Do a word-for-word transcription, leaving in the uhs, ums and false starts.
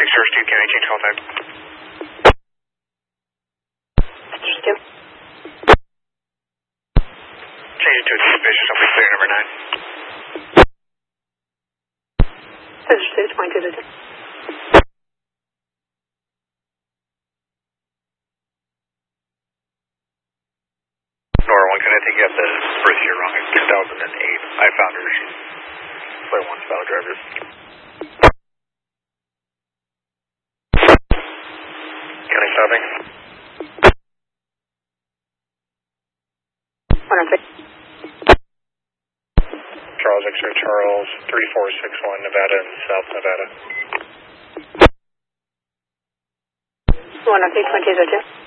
X-Ray Steve County, change call type. Steve. Change it to anticipation, something clear, number nine. Cesar Steve, twenty-two to two. Nora one, can I think you have the birth year wrong? It's two thousand eight. I found her. She's player one style driver. County stopping. one oh six. Charles X-Ray Charles, three four six one, Nevada and South Nevada. one oh six, twenty to two.